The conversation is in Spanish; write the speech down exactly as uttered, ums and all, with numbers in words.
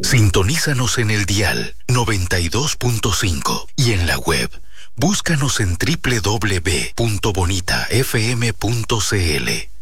Sintonízanos en el dial noventa y dos punto cinco y en la web. Búscanos en doble u doble u doble u punto bonita f m punto c l.